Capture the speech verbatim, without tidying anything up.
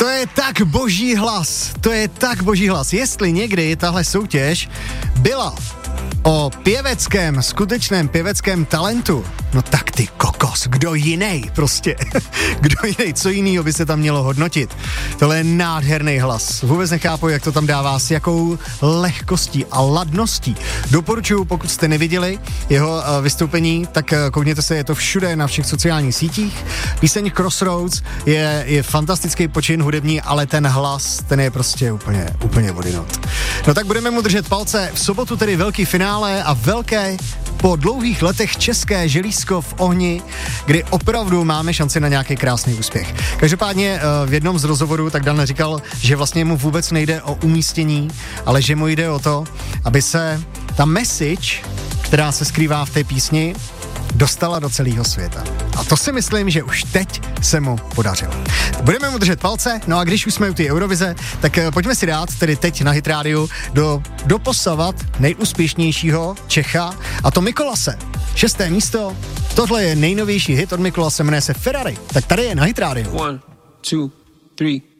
To je tak boží hlas, to je tak boží hlas. Jestli někdy tahle soutěž byla o pěveckém, skutečném pěveckém talentu, no tak ty kokos, kdo jiný prostě, kdo jiný, co jinýho by se tam mělo hodnotit. Tohle je nádherný hlas, vůbec nechápu, jak to tam dává, s jakou lehkostí a ladností. Doporučuji, pokud jste neviděli jeho uh, vystoupení, tak uh, koukněte se, je to všude na všech sociálních sítích. Píseň Crossroads je, je fantastický počin hudební, ale ten hlas, ten je prostě úplně, úplně vodinot. No tak budeme mu držet palce, v sobotu tedy velký finále a velké po dlouhých letech české želízko v ohni, kdy opravdu máme šanci na nějaký krásný úspěch. Každopádně v jednom z rozhovorů tak Dan říkal, že vlastně mu vůbec nejde o umístění, ale že mu jde o to, aby se ta message, která se skrývá v té písni, dostala do celého světa. A to si myslím, že už teď se mu podařilo. Budeme mu držet palce, no a když už jsme u té Eurovize, tak pojďme si dát tedy teď na Hit Radio do, doposavat nejúspěšnějšího Čecha, a to Mikolase. Šesté místo, tohle je nejnovější hit od Mikolase, jmenuje se Ferrari. Tak tady je na Hit Radio. One, two, three.